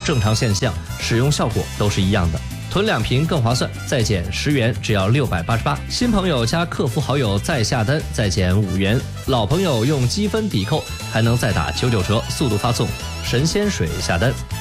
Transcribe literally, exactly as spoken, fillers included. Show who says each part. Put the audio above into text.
Speaker 1: 正常现象，使用效果都是一样的。囤两瓶更划算，再减十元，只要六百八十八。新朋友加客服好友再下单，再减五元。老朋友用积分抵扣，还能再打九九折，速度发送神仙水下单。